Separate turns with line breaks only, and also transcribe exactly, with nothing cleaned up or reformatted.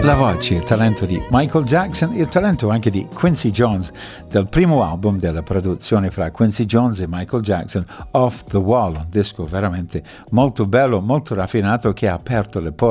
La voce, il talento di Michael Jackson, il talento anche di Quincy Jones, del primo album della produzione fra Quincy Jones e Michael Jackson, Off the Wall, un disco veramente molto bello, molto raffinato che ha aperto le porte